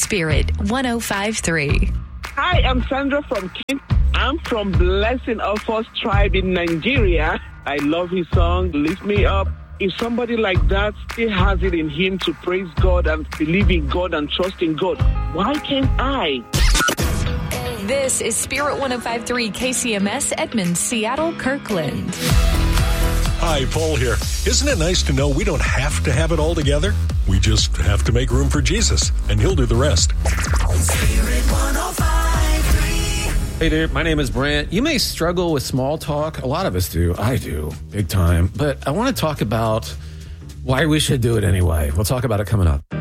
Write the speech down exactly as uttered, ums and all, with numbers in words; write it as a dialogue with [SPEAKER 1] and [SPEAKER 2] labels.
[SPEAKER 1] Spirit one oh five point three.
[SPEAKER 2] Hi, I'm Sandra from King. I'm from Blessing of Us tribe in Nigeria. I love his song, Lift Me Up. If somebody like that still has it in him to praise God and believe in God and trust in God, why can't I?
[SPEAKER 1] This is Spirit one oh five point three K C M S Edmond, Seattle, Kirkland.
[SPEAKER 3] Hi, Paul here. Isn't it nice to know we don't have to have it all together? We just have to make room for Jesus, and He'll do the rest.
[SPEAKER 4] Spirit one oh five point three.
[SPEAKER 5] Hey there, my name is Brant. You may struggle with small talk. A lot of us do. I do, big time. But I want to talk about why we should do it anyway. We'll talk about it coming up.